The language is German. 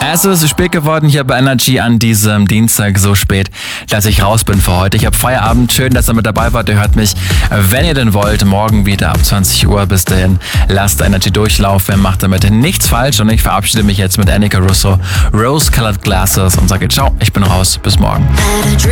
Es ist spät geworden hier bei Energy an diesem Dienstag, so spät, dass ich raus bin für heute. Ich habe Feierabend, schön, dass ihr mit dabei wart. Ihr hört mich, wenn ihr denn wollt, morgen wieder ab 20 Uhr. Bis dahin, lasst Energy durchlaufen, macht damit nichts falsch und ich verabschiede mich jetzt mit Annika Russo, Rose Colored Glasses und sage ciao, ich bin raus, bis morgen.